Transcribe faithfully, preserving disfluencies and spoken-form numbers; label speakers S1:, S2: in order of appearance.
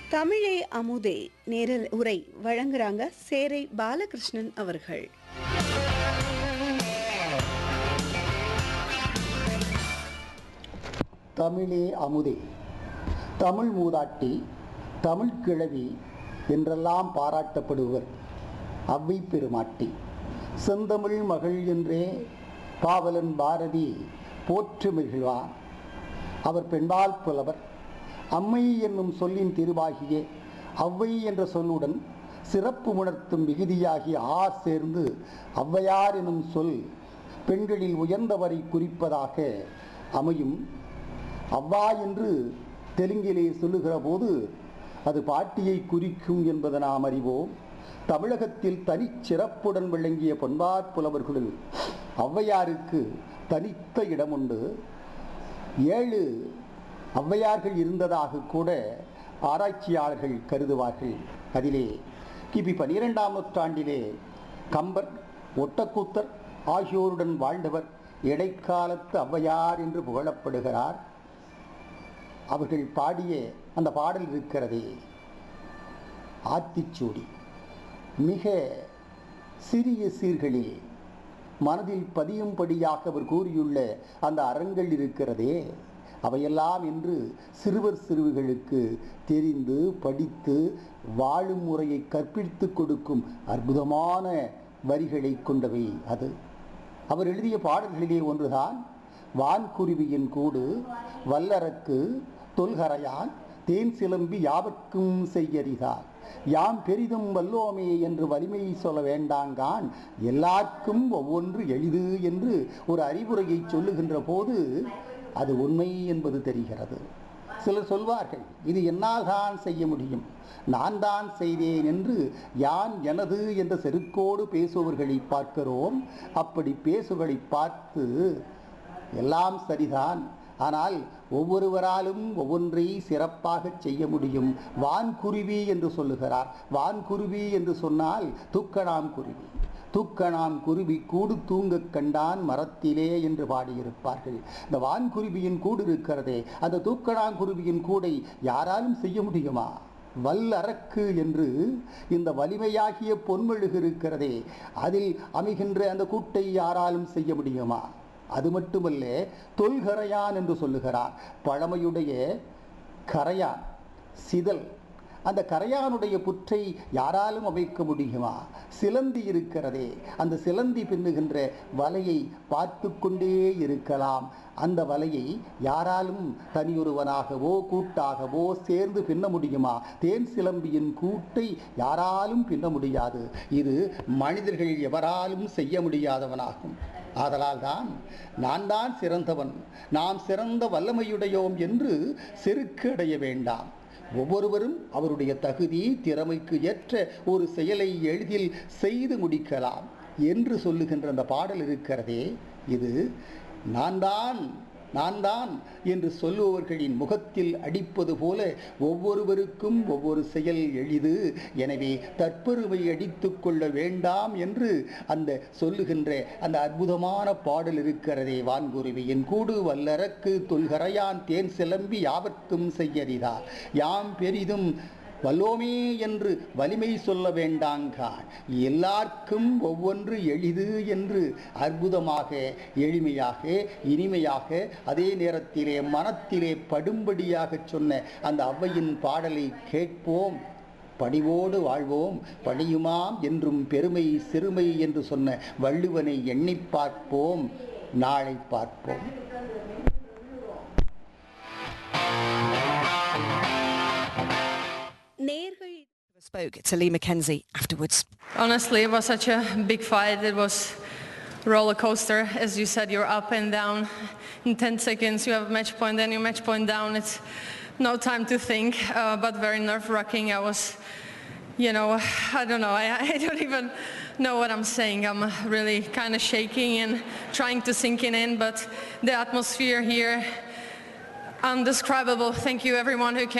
S1: தமிழே அமுதே நேரல் உரை வழங்குறாங்க சேரை பாலகிருஷ்ணன் அவர்கள்.
S2: தமிழே அமுதே, தமிழ் மூதாட்டி, தமிழ் கிழவி என்றெல்லாம் பாராட்டப்படுவர் அவ்வை பெருமாட்டி. செந்தமிழ் மகள் என்றே பாவலன் பாரதி போற்று மகிழ்வார். அவர் பெண்பால் புலவர். அம்மை என்னும் சொல்லின் திருவாகிய அவ்வை என்ற சொல்லுடன் சிறப்பு உணர்த்தும் விகுதியாகிய ஆ சேர்ந்து ஔவையார் எனும் சொல் பெண்களில் உயர்ந்தவரை குறிப்பதாக அமையும். அவ்வா என்று தெலுங்கிலே சொல்லுகிற போது அது பாட்டியை குறிக்கும் என்பதை நாம் அறிவோம். தமிழகத்தில் தனிச்சிறப்புடன் விளங்கிய பண்பாற் புலவர்களுள் ஔவையாருக்கு தனித்த இடம் உண்டு. ஏழு ஔவையார்கள் இருந்ததாக கூட ஆராய்ச்சியாளர்கள் கருதுவார்கள். அதிலே கிபி பனிரெண்டாம் நூற்றாண்டிலே கம்பர், ஒட்டக்கூத்தர் ஆகியோருடன் வாழ்ந்தவர் இடைக்காலத்து ஔவையார் என்று புகழப்படுகிறார். அவர்கள் பாடிய அந்த பாடல் இருக்கிறதே, ஆத்திச்சூடி. மிக சிறிய சீர்களில் மனதில் பதியும்படியாக அவர் கூறியுள்ள அந்த அறங்கள் இருக்கிறதே, அவையெல்லாம் இன்று சிறுவர் சிறுவிகளுக்கு தெரிந்து படித்து வாழும் முறையை கற்பித்து கொடுக்கும் அற்புதமான வரிகளை கொண்டவை அது. அவர் எழுதிய பாடல்களிலே ஒன்றுதான் வான்குருவியின் கூடு வல்லரக்கு தொல்கரையான் தேன் சிலம்பி யாவர்க்கும் செய்யறிதார் யாம் பெரிதும் வல்லோமே என்று வலிமை சொல்ல வேண்டாங்கான் எல்லாருக்கும் ஒவ்வொன்று எளிது என்று ஒரு அறிவுரையை சொல்லுகின்ற போது அது உண்மை என்பது தெரிகிறது. சிலர் சொல்வார்கள், இது என்னால் தான் செய்ய முடியும், நான் தான் செய்தேன் என்று யான் எனது என்ற செருக்கோடு பேசுபவர்களை பார்க்கிறோம். அப்படி பேசுகளை பார்த்து எல்லாம் சரிதான், ஆனால் ஒவ்வொருவராலும் ஒவ்வொன்றை சிறப்பாக செய்ய முடியும். வான்குருவி என்று சொல்லுகிறார். வான்குருவி என்று சொன்னால் தூக்கணாம் குருவி. தூக்கணாம் குருவி கூடு தூங்க கண்டான் மரத்திலே என்று பாடியிருப்பார்கள். இந்த வான்குருவியின் கூடு இருக்கிறதே, அந்த தூக்கணாம் குருவியின் கூடை யாராலும் செய்ய முடியுமா? வல்லரக்கு என்று இந்த வலிமையாகிய பொன்மெழுகு இருக்கிறதே, அதில் அமைகின்ற அந்த கூட்டை யாராலும் செய்ய முடியுமா? அது மட்டுமல்ல, தொல்கரையான் என்று சொல்லுகிறார். பழமையுடைய கரையான், சிதல், அந்த கரையானுடைய புற்றை யாராலும் அமைக்க முடியுமா? சிலந்தி இருக்கிறதே, அந்த சிலந்தி பின்னுகின்ற வலையை பார்த்து கொண்டே இருக்கலாம். அந்த வலையை யாராலும் தனியொருவனாகவோ கூட்டாகவோ சேர்ந்து பின்ன முடியுமா? தேன் சிலம்பியின் கூட்டை யாராலும் பின்ன முடியாது. இது மனிதர்கள் எவராலும் செய்ய முடியாதவனாகும். ஆதலால் தான் நான் தான் சிறந்தவன், நாம் சிறந்த வல்லமையுடையோம் என்று செருக்கு அடைய வேண்டாம். ஒவ்வொருவரும் அவருடைய தகுதி திறமைக்கு ஏற்ற ஒரு செயலை எளிதில் செய்து முடிக்கலாம் என்று சொல்லுகின்ற அந்த பாடல் இருக்கிறதே, இது நான் தான் நான் தான் என்று சொல்லுபவர்களின் முகத்தில் அடிப்பது போல ஒவ்வொருவருக்கும் ஒவ்வொரு செயல் எளிது. எனவே தற்பெருமை அடித்து கொள்ள வேண்டாம் என்று அந்த சொல்லுகின்ற அந்த அற்புதமான பாடல் இருக்கிறதே, வான்குருவியின் கூடு வல்லரக்கு தொல்கரையான் தேன் சிலம்பி யாவர்க்கும் செய்யறிதார் யாம் பெரிதும் வல்லோமே என்று வலிமை சொல்ல வேண்டாங்கான் எல்லாருக்கும் ஒவ்வொன்று எளிது என்று அற்புதமாக, எளிமையாக, இனிமையாக, அதே நேரத்திலே மனத்திலே படும்படியாக சொன்ன அந்த ஔவையின் பாடலை கேட்போம். பணிவோடு வாழ்வோம், பணியுமாம் என்றும் பெருமை சிறுமை என்று சொன்ன வள்ளுவனை எண்ணி பார்ப்போம். நாளை பார்ப்போம்.
S3: Spoke to Lee McKenzie afterwards.
S4: Honestly, it was such a big fight. It was a roller coaster. As you said, you're up and down. In ten seconds, you have a match point, then you match point down. It's no time to think, uh, but very nerve-wracking. I was, you know, I don't know. I, I don't even know what I'm saying. I'm really kind of shaking and trying to sink it in, but the atmosphere here, undescribable. Thank you, everyone who came.